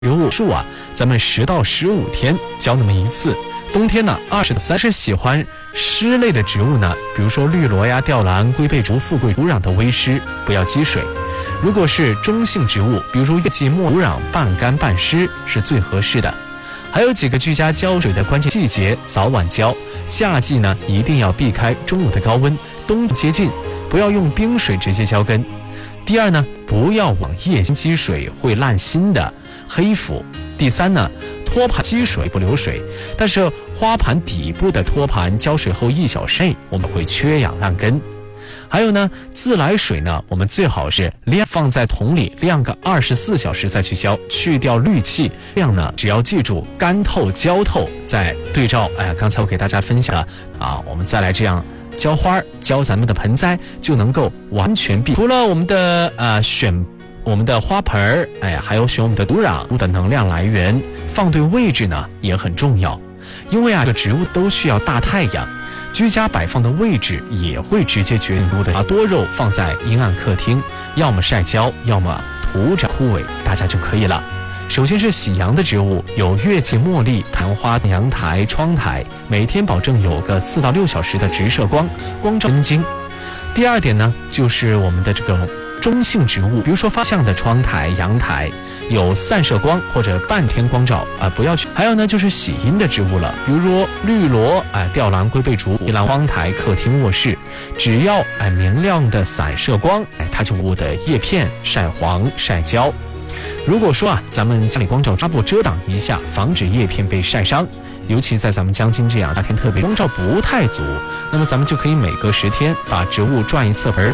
植物树啊，咱们10到15天浇那么一次。冬天呢，20到30喜欢湿类的植物呢，比如说绿萝呀、吊兰、龟背竹、富贵土壤的微湿，不要积水。如果是中性植物，比如说月季末，土壤半干半湿是最合适的。还有几个居家浇水的关键季节，早晚浇。夏季呢，一定要避开中午的高温，冬季接近，不要用冰水直接浇根。第二呢，不要往叶心积水，会烂心的黑腐。第三呢，托盘积水不流水，但是花盘底部的托盘浇水后1小时内，我们会缺氧烂根。还有呢，自来水呢，我们最好是放在桶里晾个24小时再去浇，去掉氯气。这样呢，只要记住干透、浇透，再对照。刚才我给大家分享了我们再来这样浇花、浇咱们的盆栽，就能够完全避。除了我们的选我们的花盆还有选我们的土壤的能量来源，放对位置呢也很重要。因为这个植物都需要大太阳。居家摆放的位置也会直接决定植物的。把多肉放在阴暗客厅，要么晒焦，要么土长枯萎，大家就可以了。首先是喜阳的植物，有月季、茉莉、昙花、阳台、窗台，每天保证有个4到6小时的直射光照根茎。第二点呢，就是我们的这个中性植物，比如说方向的窗台、阳台，有散射光或者半天光照不要去。还有呢，就是喜阴的植物了，比如说绿萝吊兰、龟背竹、依兰、窗台、客厅、卧室，只要明亮的散射光它就物的叶片晒黄晒焦。如果说咱们家里光照抓布遮挡一下，防止叶片被晒伤，尤其在咱们江津这样夏天特别光照不太足，那么咱们就可以每隔10天把植物转一次盆，